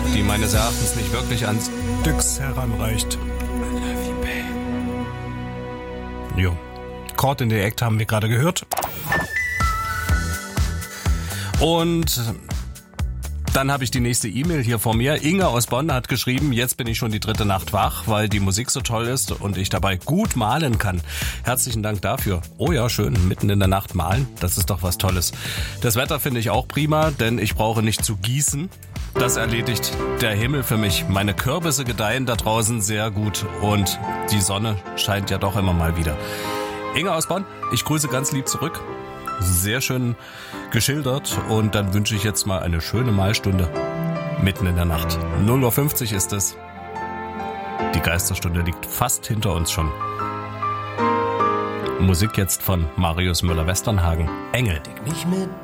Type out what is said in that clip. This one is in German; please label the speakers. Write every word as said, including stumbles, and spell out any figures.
Speaker 1: die meines Erachtens nicht wirklich ans Düx heranreicht. Jo. Caught in the Act haben wir gerade gehört. Und dann habe ich die nächste E-Mail hier vor mir. Inge aus Bonn hat geschrieben, jetzt bin ich schon die dritte Nacht wach, weil die Musik so toll ist und ich dabei gut malen kann. Herzlichen Dank dafür. Oh ja, schön, mitten in der Nacht malen, das ist doch was Tolles. Das Wetter finde ich auch prima, denn ich brauche nicht zu gießen. Das erledigt der Himmel für mich. Meine Kürbisse gedeihen da draußen sehr gut und die Sonne scheint ja doch immer mal wieder. Inge aus Bonn, ich grüße ganz lieb zurück. Sehr schön geschildert und dann wünsche ich jetzt mal eine schöne Malstunde mitten in der Nacht. null Uhr fünfzig ist es. Die Geisterstunde liegt fast hinter uns schon. Musik jetzt von Marius Müller-Westernhagen. Engel.
Speaker 2: Deck mich mit